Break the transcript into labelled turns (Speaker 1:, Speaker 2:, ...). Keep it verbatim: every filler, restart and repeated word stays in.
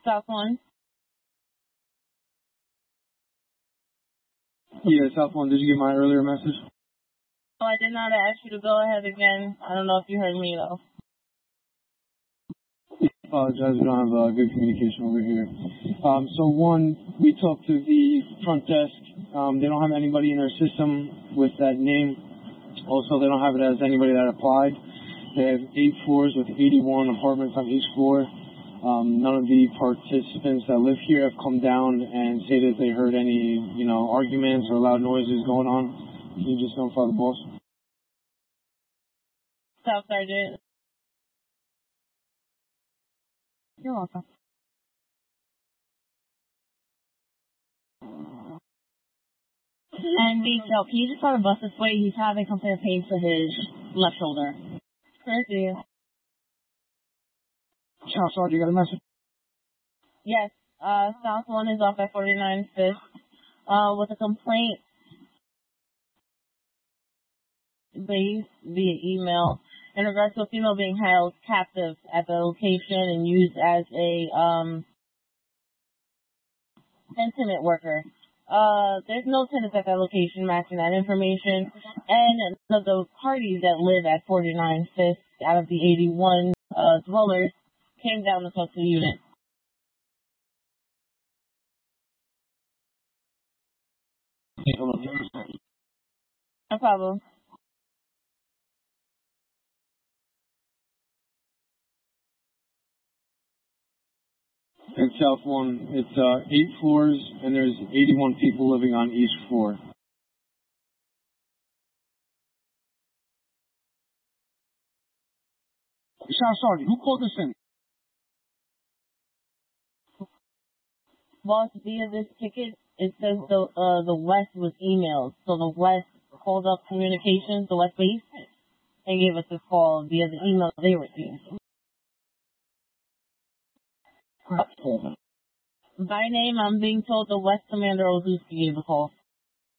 Speaker 1: South one.
Speaker 2: Yeah, South one. Did you get my earlier message?
Speaker 1: Oh, I did not ask you to go ahead again. I don't know if you heard me, though.
Speaker 2: I apologize. We don't have uh, good communication over here. Um, so, one, we talked to the front desk. Um, they don't have anybody in their system with that name. Also, they don't have it as anybody that applied. They have eight floors with eighty-one apartments on each floor. Um, none of the participants that live here have come down and say that they heard any, you know, arguments or loud noises going on. Can you just notify the boss?
Speaker 1: Staff Sergeant. You're welcome. And detail, can you just try to bus this way? He's having complaint of pain to his left shoulder. Crazy.
Speaker 2: Child Sergeant, you got a message?
Speaker 1: Yes. Uh, South one is off at forty-nine Fifth. Uh, with a complaint based via email in regards to a female being held captive at the location and used as a, um, intimate worker. Uh, there's no tenants at that location matching that information, and none of the parties that live at forty-nine Fifth out of the eighty-one uh, dwellers came down to talk to the unit. No problem.
Speaker 2: It's South one. It's uh, eight floors, and there's eighty-one people living on each floor. Sheriff Sergeant, who called this in?
Speaker 1: Boss, via this ticket, it says the uh, the West was emailed. So the West called up communications, the West base, and gave us a call via the email they received. By name, I'm being told the West Commander Ozuski gave a call.